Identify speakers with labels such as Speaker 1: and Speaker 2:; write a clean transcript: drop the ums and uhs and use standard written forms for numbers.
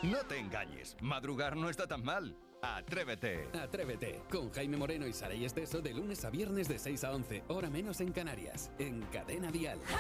Speaker 1: No te engañes, madrugar no está tan mal. Atrévete.
Speaker 2: Atrévete, con Jaime Moreno y Saray Esteso de lunes a viernes de 6 a 11, hora menos en Canarias, en Cadena Dial.